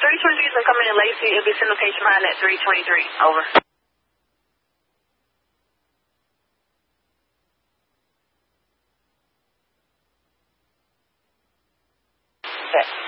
323 is going to come in Lacey. It'll be send location behind at 323. Over. Okay.